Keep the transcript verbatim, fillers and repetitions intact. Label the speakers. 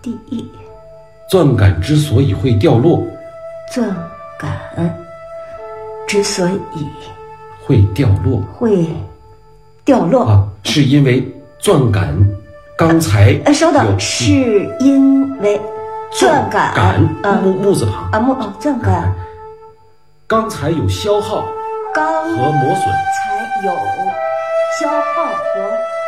Speaker 1: 第一，
Speaker 2: 钻杆之所以会掉落，
Speaker 1: 钻杆之所以
Speaker 2: 会掉落
Speaker 1: 会掉落
Speaker 2: 啊，是因为钻杆刚才
Speaker 1: 呃，稍等，是因为钻杆
Speaker 2: 杆
Speaker 1: 呃
Speaker 2: 木木字旁
Speaker 1: 啊木哦钻杆
Speaker 2: 刚才有消耗
Speaker 1: 刚
Speaker 2: 和磨损，
Speaker 1: 才有消耗和